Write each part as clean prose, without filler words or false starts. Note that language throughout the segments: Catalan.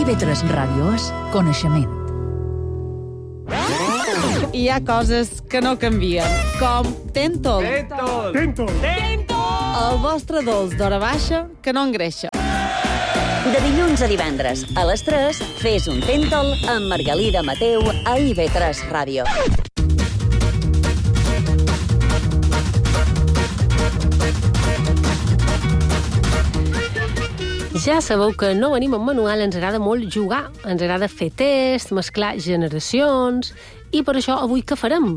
IB3 Ràdio és coneixement. Hi ha coses que no canvien, com Tentol. Tentol! El vostre dolç d'hora baixa que no engreixa. De dilluns a divendres, a les 3, fes un Tentol amb Margalida Mateu a IB3 Ràdio. Ja sabeu que no venim amb manual, ens agrada molt jugar, ens agrada fer tests, mesclar generacions, i per això avui què farem?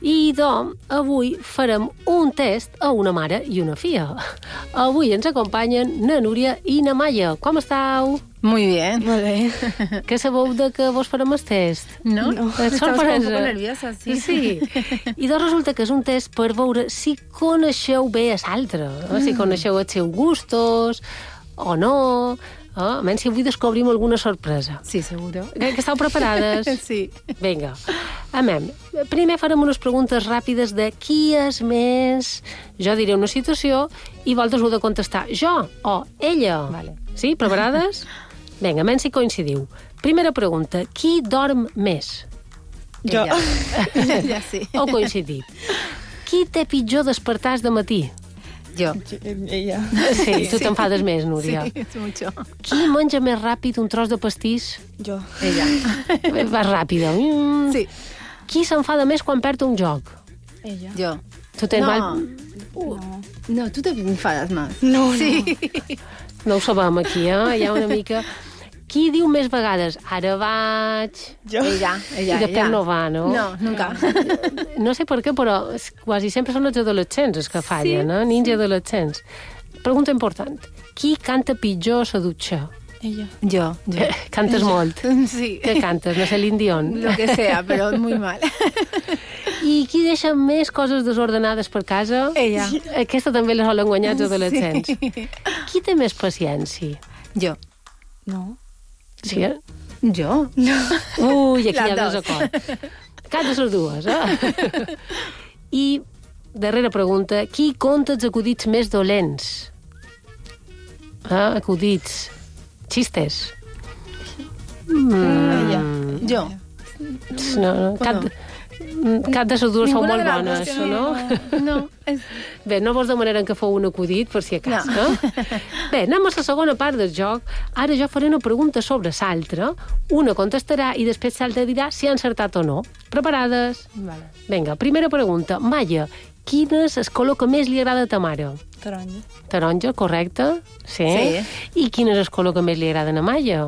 Avui farem un test a una mare i una filla. Avui ens acompanyen na Núria i na Maia. Com estàu? Muy bien. Molt bé. Què sabeu de que vos farem el test? No, Sorpresa. estava un poco nerviosa, sí. Sí. I doncs resulta que és un test per veure si coneixeu bé a l'altre, si coneixeu els seus gustos o no. A menys si avui descobrim alguna sorpresa. Sí, seguro. Que estàu preparades? Sí. Vinga. Amem. Primer farem unes preguntes ràpides de qui és més... Jo diré una situació i vosaltres heu de contestar jo o ella. Vale. Sí? Preparades? Vinga, menys si coincidiu. Primera pregunta. Qui dorm més? Jo. Ja sí. O coincidit. Qui té pitjor despertars de matí? Jo. Ella. Sí, tu t'enfades més, Núria. Sí, es mucho. Qui menja més ràpid un tros de pastís? Jo. Ella. Vas ràpida. Sí. Qui s'enfada més quan perd un joc? Ella. Jo. Tu tens mal... No, tú te enfadas más. No, Sí. No ho sabem aquí, Hi ha una mica... Qui diu més vegades, ara vaig... Jo. Ella. I després no va, no? No, nunca. No sé per què, però quasi sempre són els adolescents els que fallen, Nins i adolescents. Pregunta important. Qui canta pitjor a la dutxa? Ella. Yo. Cantes molt. Sí. Què cantes? No sé, l'Indion. Lo que sea, pero muy mal. I qui deixa més coses desordenades per casa? Ella. Aquesta també la solen guanyar els adolescents. Sí. Qui té més paciència? Yo. No. Sí, Yo. Ui, aquí hi ha Les dos. desacord. Cap de les dues, I, darrera pregunta, qui conta els acudits més dolents? Acudits. Xistes. Ella. Yo. No, cap de les dues són molt Ninguna de las bones, dos, no? No. Bé, no vos demanarem que feu un acudit, per si acas, no? Bé, anem a la segona part del joc. Ara jo faré una pregunta sobre l'altra, una contestarà i després l'altra dirà si ha encertat o no. Preparades? Vale. Vinga, primera pregunta. Maia, quin és el color que més li agrada a ta mare? Taronja. Taronja, correcte? Sí. Sí. I quin és el color que més li agrada a Maia?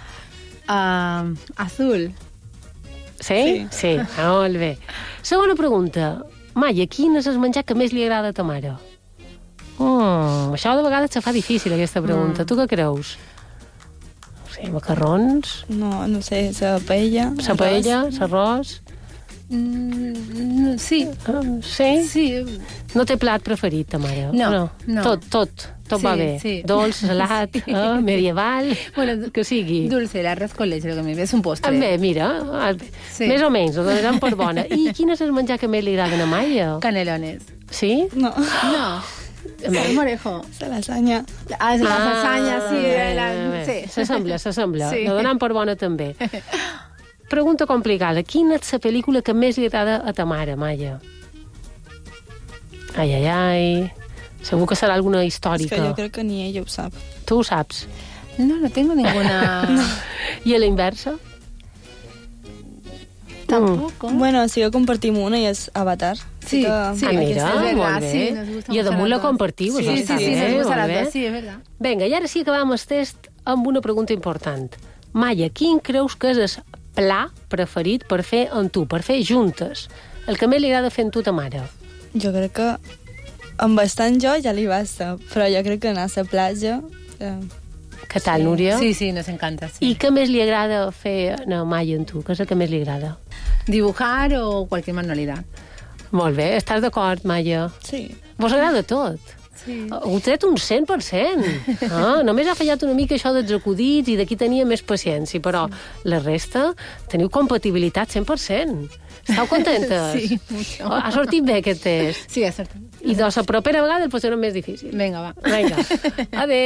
Azul. Sí? Sí. Molt bé. Segona pregunta. Maia, quin és el menjar que més li agrada a ta mare? Això de vegades se fa difícil, aquesta pregunta. Tu què creus? No sé, macarrons? No sé, la paella. La paella? L'arròs? Sí. Sí? Sí. No té plat preferit, ta mare? No. Tot Sí, va bé. sí. Dolç, salat, medieval, que sigui. Dulce, el arroz con leche, lo que me ve es un postre. Bé, mira, Sí. més o menys, ho donem per bona. I quin és el menjar que més li agrada a Maia? Canelones. Sí? No. No. El morejo. La lasanya. Ah, es la lasaña, sí. Bé. Sí. S'assembla. Sí. La donem per bona també. Pregunta complicada. Quina és la pel·lícula que més li agrada a ta mare, Maia? Ai. Segur que serà alguna És històrica. que jo crec que ni ella ho sap. Tu ho saps. No tengo ninguna... I a la inversa? Tampoco. Bueno, sí que compartim una i és Avatar. Sí, sí. Mira, es verdad, molt bé. sí, nos gusta I a mucho damunt la las dos. compartiu, Sí, això sí, està sí, bé, nos gusta molt las bé. dos, sí, es verdad. Vinga, i ara sí que acabem el test amb una pregunta important. Maia, quin creus que és el pla preferit per fer amb tu, per fer juntes? El que més li agrada fer amb tu ta mare? Jo crec que amb bastant jo ja li basta, però jo crec que anar a la platja... Què tal, Núria? Sí, sí, nos encanta. Sí. I què més li agrada fer a Maia amb tu? Què és el que més li agrada? Dibujar o cualquier manualidad. Molt bé, estàs d'acord, Maia? Sí. Vos agrada tot? Sí. Ho tret un 100%. Només ha fallat una mica això dels acudits i d'aquí tenia més paciència, però la resta teniu compatibilitat 100%. Esteu contentes? Sí, mucho. Ha sortit bé aquest test. Sí, ha sortit. I de la propera vegada el posarem més difícil. Venga, va. Vinga. Adéu.